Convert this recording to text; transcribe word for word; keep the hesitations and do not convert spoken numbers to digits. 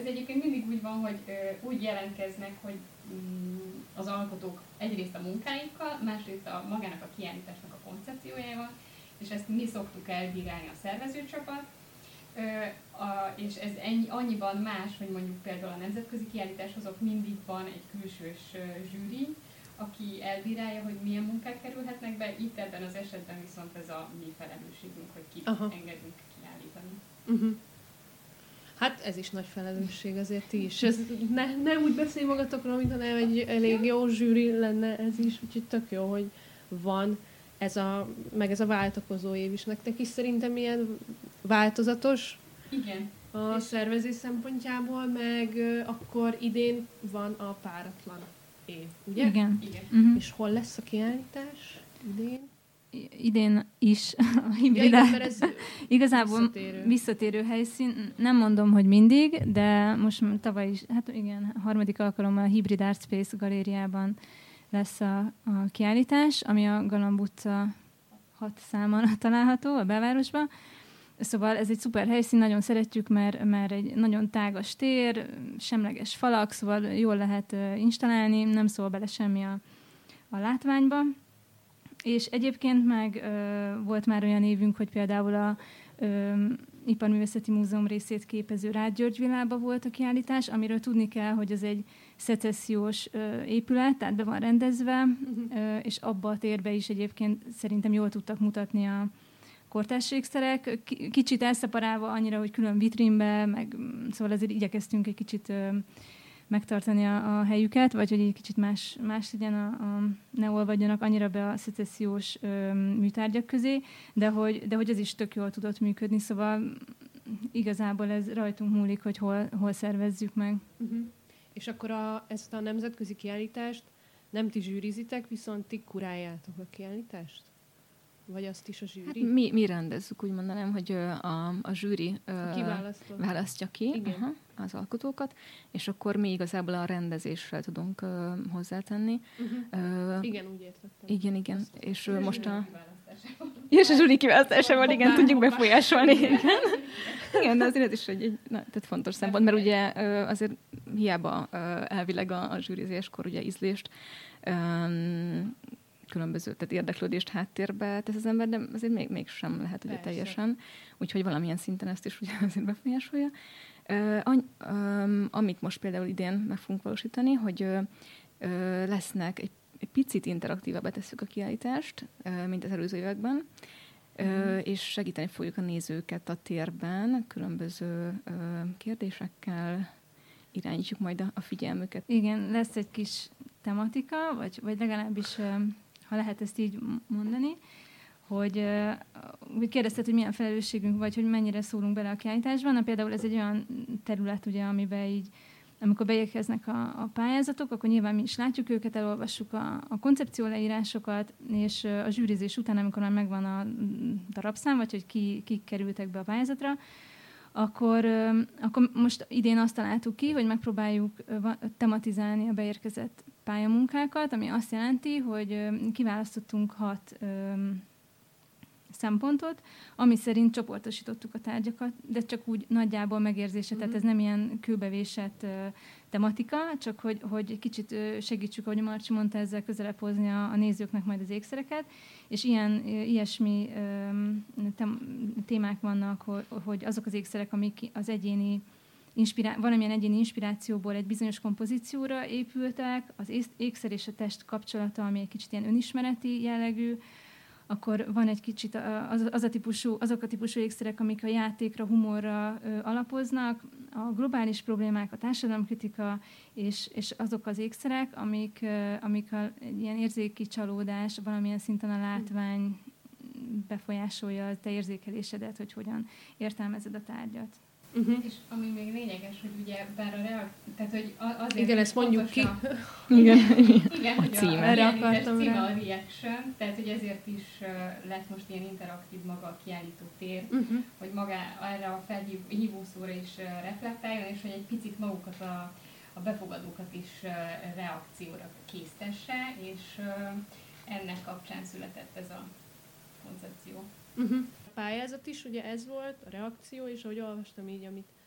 egyébként mindig úgy van, hogy ö, úgy jelentkeznek, hogy mm, az alkotók egyrészt a munkáikkal, másrészt a magának a kiállításnak a koncepciójával, és ezt mi szoktuk elbírálni a szervezőcsapat, ö, a, és ez ennyi, annyiban más, hogy mondjuk például a nemzetközi kiállításhoz ott mindig van egy külsős ö, zsűri, aki elbírálja, hogy milyen munkák kerülhetnek be, itt ebben az esetben viszont ez a mi felelősségünk, hogy kit Aha. engedünk kiállítani. Uh-huh. Hát ez is nagy felelősség azért ti is. Ez ne, ne úgy beszélj magatokról, mintha nem egy elég jó zsűri lenne ez is, úgyhogy tök jó, hogy van ez a, meg ez a váltakozó év is. Nektek is szerintem ilyen változatos Igen. a és szervezés szempontjából, meg akkor idén van a páratlan év, ugye? Igen. Igen. Uh-huh. És hol lesz a kiállítás idén? Idén is a hibridát. Ja, ez igazából visszatérő. visszatérő helyszín. Nem mondom, hogy mindig, de most tavaly is, hát igen, a harmadik alkalommal a Hybrid Art Space galériában lesz a, a kiállítás, ami a Galamb utca hat számon található a belvárosban. Szóval ez egy szuper helyszín, nagyon szeretjük, mert, mert egy nagyon tágas tér, semleges falak, szóval jól lehet uh, installálni, nem szól bele semmi a, a látványba. És egyébként meg ö, volt már olyan évünk, hogy például a ö, Iparművészeti Múzeum részét képező Rád György Villába volt a kiállítás, amiről tudni kell, hogy ez egy szecessziós ö, épület, tehát be van rendezve, uh-huh. ö, és abba a térbe is egyébként szerintem jól tudtak mutatni a kortárs ékszerek. K- kicsit elszeparálva annyira, hogy külön vitrínbe, meg szóval ezért igyekeztünk egy kicsit ö, megtartani a, a helyüket, vagy hogy egy kicsit más, más legyen, a, a, ne olvadjanak annyira be a szecessziós ö, műtárgyak közé, de hogy, de hogy ez is tök jól tudott működni, szóval igazából ez rajtunk múlik, hogy hol, hol szervezzük meg. Uh-huh. És akkor a, ezt a nemzetközi kiállítást nem ti zsűrizitek, viszont ti kuráljátok a kiállítást? Vagy azt is a zsűri? Hát mi, mi rendezzük, úgy mondanám, hogy a, a zsűri Kiválasztó. választja ki aha, az alkotókat, és akkor mi igazából a rendezésre tudunk uh, hozzátenni. Uh-huh. Uh, igen, úgy értettem. Igen, igen. Azt és uh, most a... És a zsűri kiválasztásával, igen, tudjuk befolyásolni. Igen. Igen, de azért ez is egy, egy na, tehát fontos szempont, mert ugye azért hiába elvileg a, a zsűrizéskor ugye ízlést, um, különböző, tehát érdeklődést háttérbe tesz az ember, de azért még, mégsem lehet ugye teljesen. Úgyhogy valamilyen szinten ezt is ugye azért befolyásolja. Uh, any, um, amit most például idén meg fogunk valósítani, hogy uh, uh, lesznek egy, egy picit interaktívabbá tesszük a kiállítást, uh, mint az előző években, uh, mm. és segíteni fogjuk a nézőket a térben, különböző uh, kérdésekkel irányítjuk majd a, a figyelmüket. Igen, lesz egy kis tematika, vagy, vagy legalábbis ha lehet ezt így mondani, hogy úgy kérdezted, hogy milyen felelősségünk vagy, hogy mennyire szólunk bele a kiállításban. Na, például ez egy olyan terület, ugye, amiben így, amikor beérkeznek a, a pályázatok, akkor nyilván mi is látjuk őket, elolvassuk a, a koncepció leírásokat, és a zsűrizés után, amikor már megvan a darabszám, vagy hogy ki, kik kerültek be a pályázatra, Akkor, akkor most idén azt találtuk ki, hogy megpróbáljuk tematizálni a beérkezett pályamunkákat, ami azt jelenti, hogy kiválasztottunk hat szempontot, ami szerint csoportosítottuk a tárgyakat, de csak úgy nagyjából megérzése, mm-hmm. tehát ez nem ilyen kőbevésett tematika, csak hogy, hogy kicsit segítsük, ahogy Marcsi mondta, ezzel közelebb hozni a, a nézőknek majd az ékszereket, és ilyen, ilyesmi témák vannak, hogy azok az ékszerek, amik az egyéni inspirá- valamilyen egyéni inspirációból egy bizonyos kompozícióra épültek, az ékszer és a test kapcsolata, ami egy kicsit ilyen önismereti jellegű, akkor van egy kicsit az, az a típusú, azok a típusú ékszerek, amik a játékra, humorra ö, alapoznak, a globális problémák, a társadalomkritika, és, és azok az ékszerek, amik, ö, amik a, egy ilyen érzéki csalódás, valamilyen szinten a látvány befolyásolja a te érzékelésedet, hogy hogyan értelmezed a tárgyat. Uh-huh. És ami még lényeges, hogy ugye bár a reak... tehát hogy azért... Igen, ezt mondjuk ki. A... Igen, igen, a hogy címe. a, Erre a akartam címe a reaction, tehát hogy ezért is uh, lett most ilyen interaktív maga a kiállító tér, uh-huh. hogy maga erre a felhívó szóra is uh, reflektáljon, és hogy egy picit magukat a, a befogadókat is uh, reakcióra késztesse, és uh, ennek kapcsán született ez a koncepció. Uh-huh. A pályázat is, ugye ez volt, a reakció, és ahogy olvastam így, amit